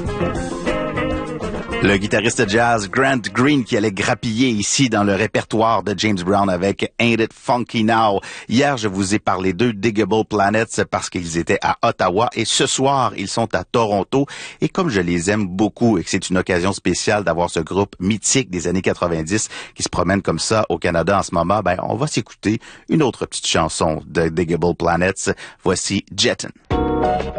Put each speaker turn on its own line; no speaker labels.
Le guitariste jazz Grant Green qui allait grappiller ici dans le répertoire de James Brown avec Ain't It Funky Now. Hier, je vous ai parlé d'eux, Digable Planets, parce qu'ils étaient à Ottawa et ce soir, ils sont à Toronto. Et comme je les aime beaucoup et que c'est une occasion spéciale d'avoir ce groupe mythique des années 90 qui se promène comme ça au Canada en ce moment, on va s'écouter une autre petite chanson de Digable Planets. Voici Jettin'.